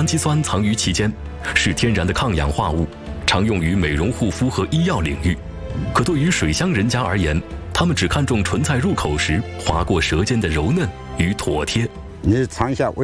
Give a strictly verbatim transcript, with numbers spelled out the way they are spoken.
氨基酸藏于其间，是天然的抗氧化物，常用于美容护肤和医药领域。可对于水乡人家而言，他们只看重纯菜入口时划过舌尖的柔嫩与妥帖。 你尝一下味。